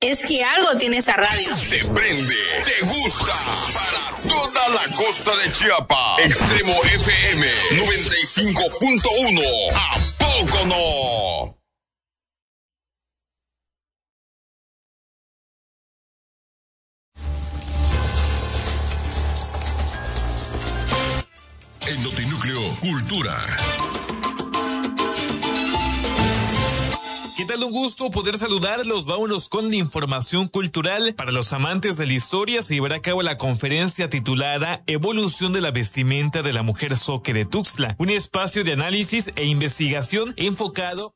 Es que algo tiene esa radio. Te prende, te gusta. Para toda la costa de Chiapas. Extremo FM 95.1. ¿A poco no? En Notinúcleo, Cultura. ¿Qué tal? Un gusto poder saludarlos. Vámonos con la información cultural. Para los amantes de la historia, se llevará a cabo la conferencia titulada Evolución de la vestimenta de la mujer zoque de Tuxtla, un espacio de análisis e investigación enfocado.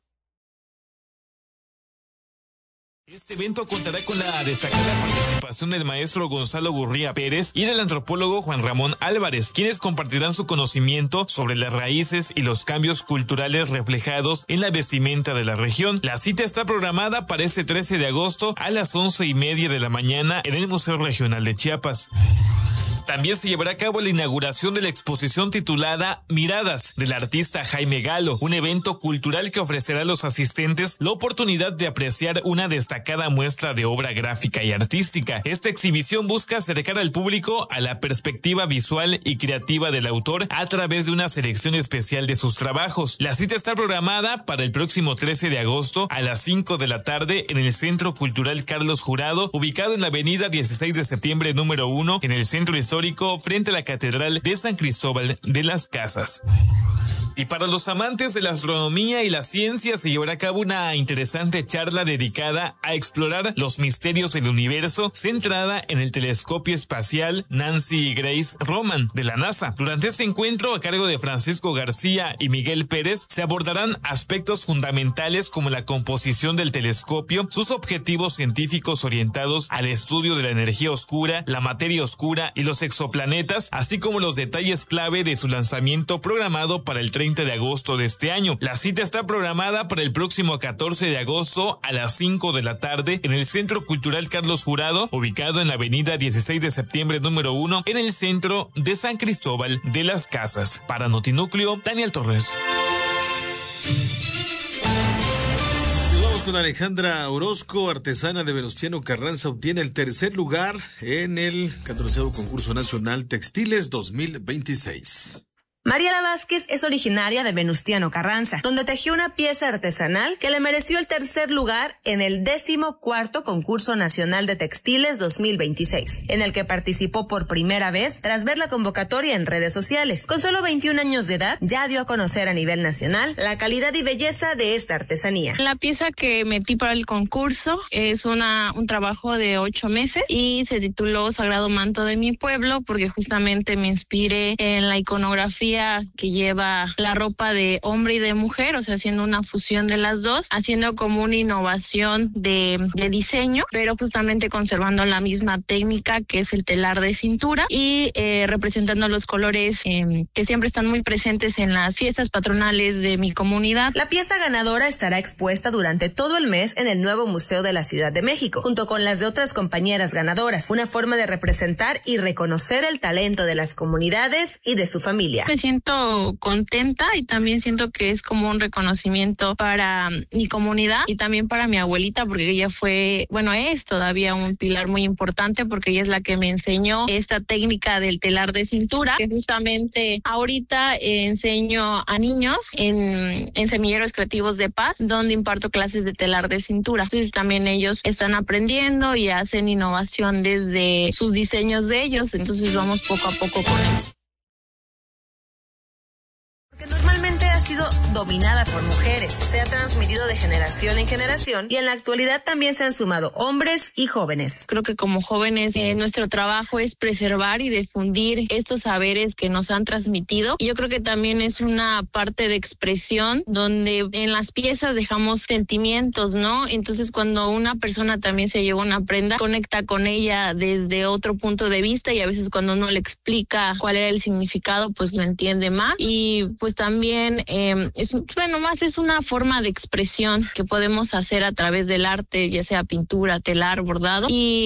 Este evento contará con la destacada participación del maestro Gonzalo Gurría Pérez y del antropólogo Juan Ramón Álvarez, quienes compartirán su conocimiento sobre las raíces y los cambios culturales reflejados en la vestimenta de la región. La cita está programada para este 13 de agosto a las 11:30 de la mañana en el Museo Regional de Chiapas. También se llevará a cabo la inauguración de la exposición titulada Miradas, del artista Jaime Galo, un evento cultural que ofrecerá a los asistentes la oportunidad de apreciar una destacada muestra de obra gráfica y artística. Esta exhibición busca acercar al público a la perspectiva visual y creativa del autor a través de una selección especial de sus trabajos. La cita está programada para el próximo 13 de agosto a las 5 de la tarde en el Centro Cultural Carlos Jurado, ubicado en la avenida 16 de septiembre número 1, en el Centro Histórico frente a la Catedral de San Cristóbal de las Casas. Y para los amantes de la astronomía y la ciencia se llevará a cabo una interesante charla dedicada a explorar los misterios del universo, centrada en el telescopio espacial Nancy Grace Roman de la NASA. Durante este encuentro, a cargo de Francisco García y Miguel Pérez, se abordarán aspectos fundamentales como la composición del telescopio, sus objetivos científicos orientados al estudio de la energía oscura, la materia oscura y los exoplanetas, así como los detalles clave de su lanzamiento programado para el 30 de agosto de este año. La cita está programada para el próximo 14 de agosto a las 5 de la tarde en el Centro Cultural Carlos Jurado, ubicado en la avenida 16 de septiembre número 1, en el centro de San Cristóbal de las Casas. Para Notinúcleo, Daniel Torres. Vamos con Alejandra Orozco, artesana de Venustiano Carranza, obtiene el tercer lugar en el 14º Concurso Nacional Textiles 2026. Mariela Vázquez es originaria de Venustiano Carranza, donde tejió una pieza artesanal que le mereció el tercer lugar en el 14º Concurso Nacional de Textiles 2026, en el que participó por primera vez tras ver la convocatoria en redes sociales. Con solo 21 años de edad, ya dio a conocer a nivel nacional la calidad y belleza de esta artesanía. La pieza que metí para el concurso es un trabajo de 8 meses y se tituló Sagrado Manto de mi Pueblo, porque justamente me inspiré en la iconografía que lleva la ropa de hombre y de mujer, o sea, haciendo una fusión de las dos, haciendo como una innovación de diseño, pero justamente conservando la misma técnica que es el telar de cintura y representando los colores que siempre están muy presentes en las fiestas patronales de mi comunidad. La pieza ganadora estará expuesta durante todo el mes en el nuevo Museo de la Ciudad de México, junto con las de otras compañeras ganadoras, una forma de representar y reconocer el talento de las comunidades y de su familia. Me siento contenta y también siento que es como un reconocimiento para mi comunidad y también para mi abuelita, porque ella es todavía un pilar muy importante, porque ella es la que me enseñó esta técnica del telar de cintura, que justamente ahorita enseño a niños en Semilleros Creativos de Paz, donde imparto clases de telar de cintura. Entonces también ellos están aprendiendo y hacen innovación desde sus diseños de ellos, entonces vamos poco a poco con ellos. Que normalmente ha sido dominada por mujeres, se ha transmitido de generación en generación y en la actualidad también se han sumado hombres y jóvenes. Creo que como jóvenes nuestro trabajo es preservar y difundir estos saberes que nos han transmitido, y yo creo que también es una parte de expresión donde en las piezas dejamos sentimientos, ¿no? Entonces cuando una persona también se lleva una prenda, conecta con ella desde otro punto de vista, y a veces cuando uno le explica cuál era el significado, pues lo entiende más. Y pues también es una forma de expresión que podemos hacer a través del arte, ya sea pintura, telar, bordado, y